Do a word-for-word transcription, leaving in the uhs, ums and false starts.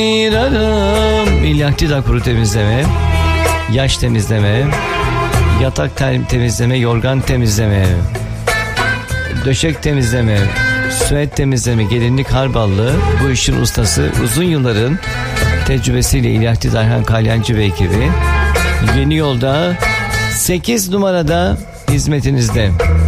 İlahi kuru temizleme, yaş temizleme, yatak temizleme, yorgan temizleme, döşek temizleme, süet temizleme, gelinlik harballı, bu işin ustası, uzun yılların tecrübesiyle İlahi Darhan Kalyancı ve ekibi Yeni Yolda sekiz numarada hizmetinizde.